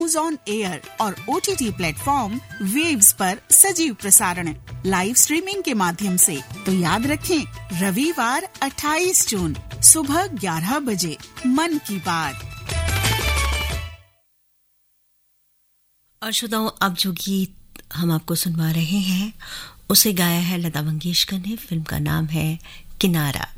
News on एयर और OTT platform waves पर सजीव प्रसारण लाइव स्ट्रीमिंग के माध्यम से। तो याद रखें, रविवार 28 जून सुबह 11 बजे मन की बात। और श्रोताओं, अब जो गीत हम आपको सुनवा रहे हैं उसे गाया है लता मंगेशकर ने। फिल्म का नाम है किनारा।